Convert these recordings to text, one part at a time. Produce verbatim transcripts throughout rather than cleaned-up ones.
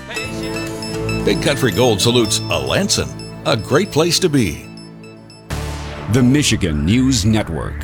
Big Country Gold salutes Alanson, a great place to be. The Michigan News Network.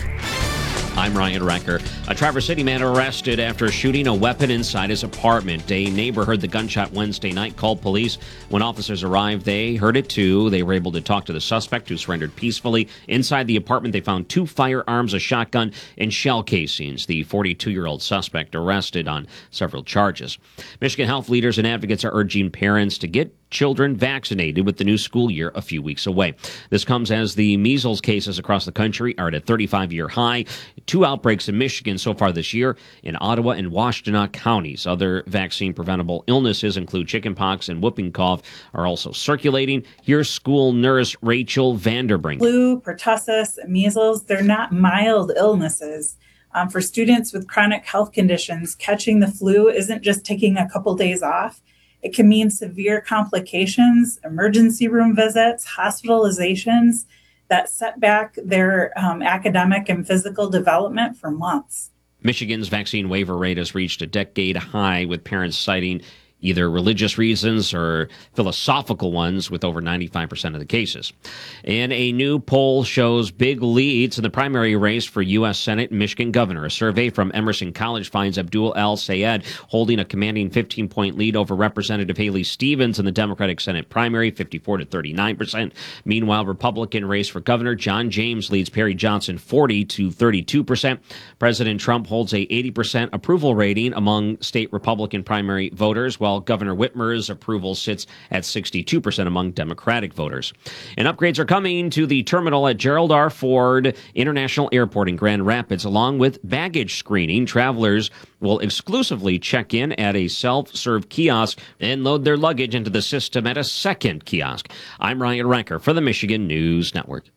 I'm Ryan Recker. A Traverse City man arrested after shooting a weapon inside his apartment. A neighbor heard the gunshot Wednesday night, called police. When officers arrived, they heard it too. They were able to talk to the suspect, who surrendered peacefully. Inside the apartment, they found two firearms, a shotgun, and shell casings. The forty-two-year-old suspect arrested on several charges. Michigan health leaders and advocates are urging parents to get children vaccinated with the new school year a few weeks away. This comes as the measles cases across the country are at a thirty-five-year high. Two outbreaks in Michigan so far this year in Ottawa and Washtenaw counties. Other vaccine-preventable illnesses include chickenpox and whooping cough are also circulating. Here's school nurse Rachel Vanderbrink. Flu, pertussis, measles, they're not mild illnesses. Um, for students with chronic health conditions, catching the flu isn't just taking a couple days off. It can mean severe complications, emergency room visits, hospitalizations that set back their um, academic and physical development for months. Michigan's vaccine waiver rate has reached a decade high, with parents citing either religious reasons or philosophical ones, with over ninety-five percent of the cases. And a new poll shows big leads in the primary race for U S Senate and Michigan governor. A survey from Emerson College finds Abdul El-Sayed holding a commanding fifteen-point lead over Representative Haley Stevens in the Democratic Senate primary, fifty-four to thirty-nine percent. Meanwhile, Republican race for governor, John James leads Perry Johnson forty to thirty-two percent. President Trump holds a eighty percent approval rating among state Republican primary voters, while Governor Whitmer's approval sits at sixty-two percent among Democratic voters. And upgrades are coming to the terminal at Gerald R. Ford International Airport in Grand Rapids. Along with baggage screening, travelers will exclusively check in at a self-serve kiosk and load their luggage into the system at a second kiosk. I'm Ryan Recker for the Michigan News Network.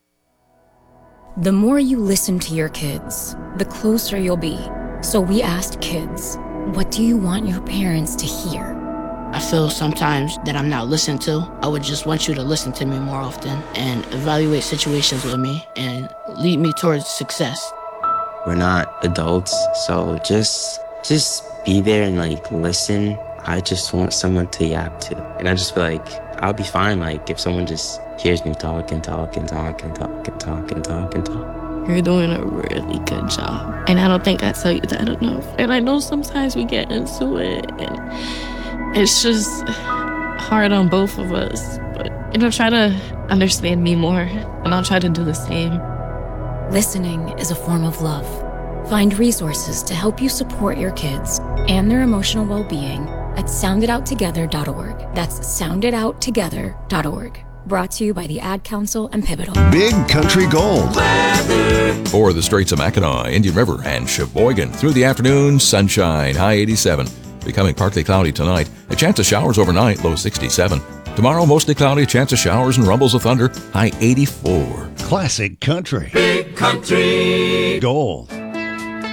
The more you listen to your kids, the closer you'll be. So we asked kids, what do you want your parents to hear? I feel sometimes that I'm not listened to. I would just want you to listen to me more often and evaluate situations with me and lead me towards success. We're not adults, so just just be there and like listen. I just want someone to yap to. And I just feel like I'll be fine like if someone just hears me talk and talk and talk and talk and talk and talk and talk. You're doing a really good job. And I don't think I tell you that enough. And I know sometimes we get into it and it's just hard on both of us, but you know, try to understand me more, and I'll try to do the same. Listening is a form of love. Find resources to help you support your kids and their emotional well-being at sound it out together dot org. That's sound it out together dot org. Brought to you by the Ad Council and Pivotal. Big Country Gold. For the Straits of Mackinac, Indian River, and Sheboygan. Through the afternoon, sunshine, high eighty-seven. Becoming partly cloudy tonight. A chance of showers overnight, low sixty-seven. Tomorrow, mostly cloudy, chance of showers and rumbles of thunder, high eighty-four. Classic country. Big Country Gold.